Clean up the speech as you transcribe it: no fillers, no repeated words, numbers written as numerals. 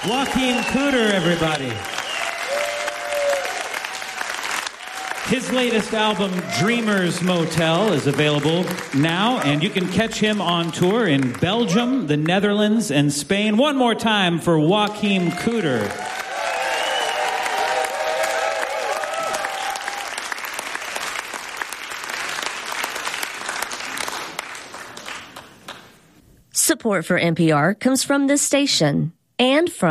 Joachim Cooter, everybody. His latest album, Dreamers Motel, is available now, and you can catch him on tour in Belgium, the Netherlands, and Spain. One more time for Joachim Cooter. Support for NPR comes from this station and from